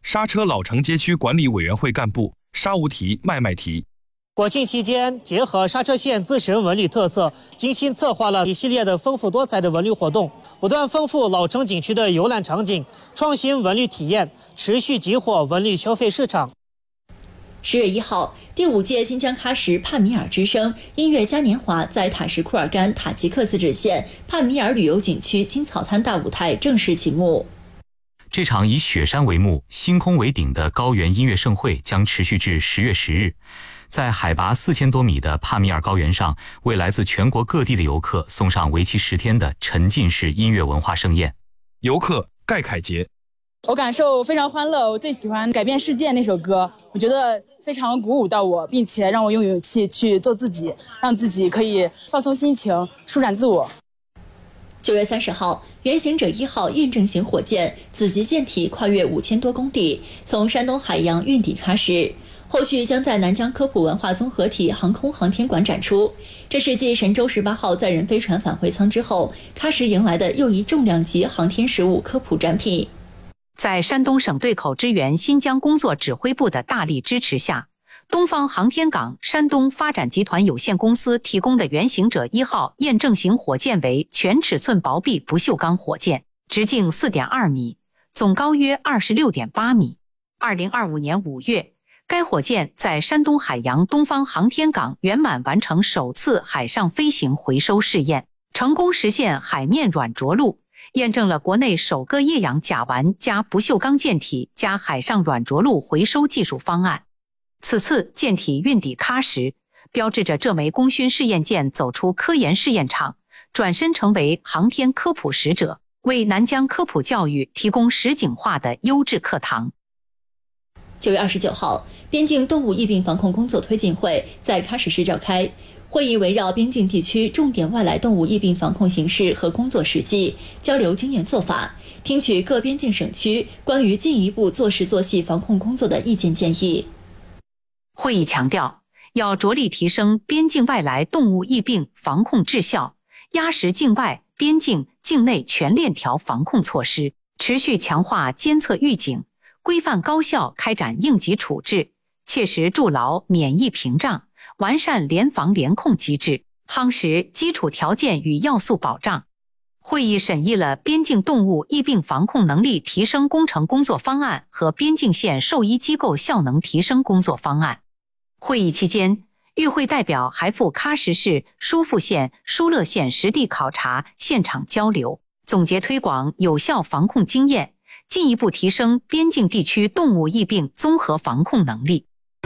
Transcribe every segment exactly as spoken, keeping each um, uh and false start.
刹车老城街区管理委员会干部沙无题、麦麦题。 国庆期间，结合沙车县自身文旅特色，精心策划了一系列的丰富多彩的文旅活动，不断丰富老城景区的游览场景，创新文旅体验，持续激活文旅消费市场。 十月一号，第五届新疆喀什帕米尔之声音乐嘉年华在塔什库尔干塔吉克自治县帕米尔旅游景区金草滩大舞台正式启幕。 这场以雪山为幕、星空为顶的高原音乐盛会将持续至十月十日。在海拔四千多米的帕米尔高原上，为来自全国各地的游客送上为期十天的沉浸式音乐文化盛宴。 游客盖凯杰， 我感受非常欢乐，我最喜欢《改变世界》那首歌，我觉得非常鼓舞到我，并且让我有勇气去做自己，让自己可以放松心情，舒展自我。 九月三十号，原行者一号验证型火箭子级舰体跨越五千多公里，从山东海洋运抵喀什。后续将在南疆科普文化综合体航空航天馆展出。这是继神舟十八号载人飞船返回舱之后，喀什迎来的又一重量级航天实物科普展品。 在山东省对口支援新疆工作指挥部的大力支持下，东方航天港山东发展集团有限公司提供的原行者一号验证型火箭为全尺寸薄壁不锈钢火箭，直径 四点二米，总高约 二十六点八米。二零二五年五月，该火箭在山东海洋东方航天港圆满完成首次海上飞行回收试验，成功实现海面软着陆，验证了国内首个液氧甲烷加不锈钢舰体加海上软着陆回收技术方案。此次舰体运抵喀什，标志着这枚功勋试验舰走出科研试验场，转身成为航天科普使者，为南疆科普教育提供实景化的优质课堂。 九月二十九号，边境动物疫病防控工作推进会在喀什市召开。会议围绕边境地区重点外来动物疫病防控形势和工作实际，交流经验做法，听取各边境省区关于进一步做实做细防控工作的意见建议。 会议强调，要着力提升边境外来动物疫病防控质效，压实境外、边境、境内全链条防控措施，持续强化监测预警，规范高效开展应急处置，切实筑牢免疫屏障，完善联防联控机制，夯实基础条件与要素保障。会议审议了边境动物疫病防控能力提升工程工作方案和边境县兽医机构效能提升工作方案。会议期间，与会代表还赴喀什市疏附县、疏勒县实地考察现场交流，总结推广有效防控经验，进一步提升边境地区动物疫病综合防控能力。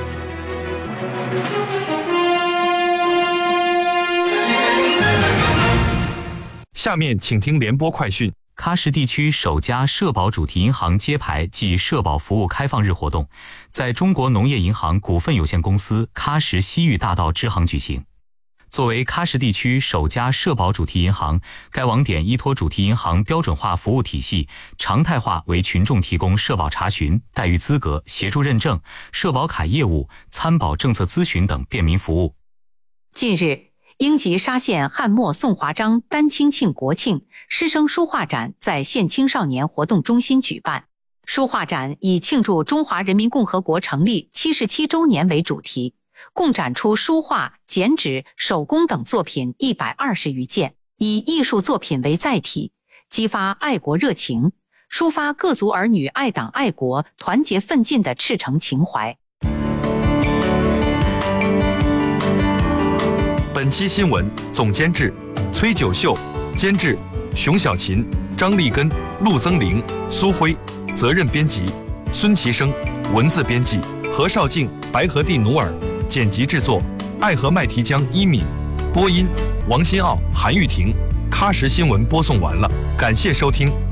下面请听联播快讯。 喀什地区首家社保主题银行揭牌暨社保服务开放日活动，在中国农业银行股份有限公司喀什西域大道支行举行。作为喀什地区首家社保主题银行，该网点依托主题银行标准化服务体系，常态化为群众提供社保查询、待遇资格、协助认证、社保卡业务、参保政策咨询等便民服务。 近日，英吉沙县汉末宋华章丹青庆国庆师生书画展在县青少年活动中心举办。书画展以庆祝中华人民共和国成立七十七周年为主题，共展出书画、剪纸、手工等作品一百二十余件，以艺术作品为载体，激发爱国热情，抒发各族儿女爱党爱国、团结奋进的赤诚情怀。 本期新闻总监制崔九秀，监制熊小琴、张立根、陆增玲、苏辉，责任编辑孙其生，文字编辑何绍静、白和地努尔，剪辑制作爱和麦提江、一敏，播音王新奥、韩玉婷。喀什新闻播送完了，感谢收听。